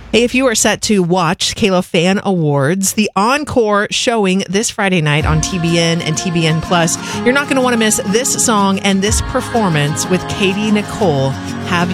Hey, if you are set to watch Kayla Fan Awards, the encore showing this Friday night on TBN and TBN Plus, you're not going to want to miss this song and this performance with Katie Nicole. Have